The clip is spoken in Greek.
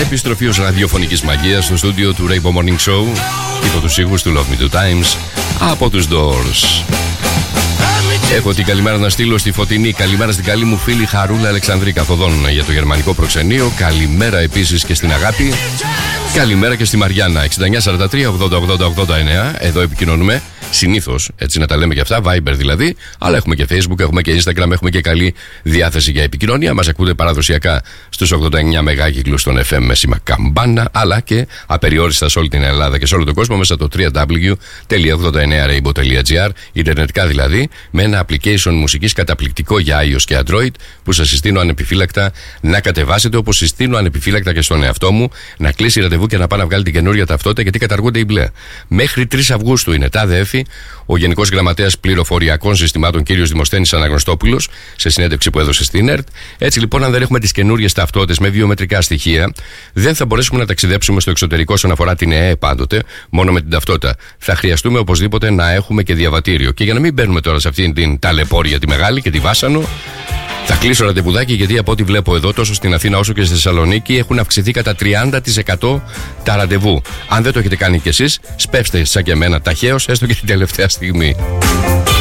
Επιστροφή ως ραδιοφωνικής μαγείας στο στούντιο του Rainbow Morning Show υπό τους ήχους του Love Me Two Times από τους Doors. Έχω την καλημέρα να στείλω στη Φωτεινή. Καλημέρα στην καλή μου φίλη Χαρούλα Αλεξανδρή Καθοδόν για το γερμανικό προξενείο. Καλημέρα επίσης και στην Αγάπη. Καλημέρα και στη Μαριάννα. 6943 80 89. Εδώ επικοινωνούμε. Συνήθως, έτσι να τα λέμε και αυτά, Viber δηλαδή, αλλά έχουμε και Facebook, έχουμε και Instagram, έχουμε και καλή διάθεση για επικοινωνία. Μας ακούτε παραδοσιακά στους 89 μεγάκυκλους των FM με σήμα καμπάνα, αλλά και απεριόριστα σε όλη την Ελλάδα και σε όλο τον κόσμο μέσα στο www.89rainbow.gr, ιντερνετικά δηλαδή, με ένα application μουσικής καταπληκτικό για iOS και Android που σας συστήνω ανεπιφύλακτα να κατεβάσετε, όπως συστήνω ανεπιφύλακτα και στον εαυτό μου να κλείσει ραντεβού και να πάει να βγάλει την καινούργια ταυτότητα, γιατί καταργούνται οι μπλε. Μέχρι 3 Αυγούστου είναι τα ΔΕΦΗ. Ο Γενικός Γραμματέας Πληροφοριακών Συστημάτων κ. Δημοσθένης Αναγνωστόπουλος σε συνέντευξη που έδωσε στην ΕΡΤ. Έτσι λοιπόν, αν δεν έχουμε τις καινούριες ταυτότητες με βιομετρικά στοιχεία, δεν θα μπορέσουμε να ταξιδέψουμε στο εξωτερικό όσον αφορά την ΕΕ πάντοτε, μόνο με την ταυτότητα. Θα χρειαστούμε οπωσδήποτε να έχουμε και διαβατήριο. Και για να μην μπαίνουμε τώρα σε αυτήν την ταλαιπώρια τη μεγάλη και τη βάσανο, θα κλείσω ραντεβουδάκι, γιατί από ό,τι βλέπω εδώ, τόσο στην Αθήνα όσο και στη Θεσσαλονίκη, έχουν αυξηθεί κατά 30% τα ραντεβού. Αν δεν το έχετε κάνει κι εσείς, σπεύστε σαν και εμένα ταχαίως, έστω και την τελευταία στιγμή.